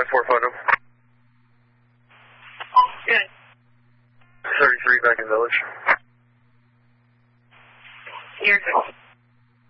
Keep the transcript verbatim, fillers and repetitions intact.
four photo. Good. thirty-three back in village. You're good.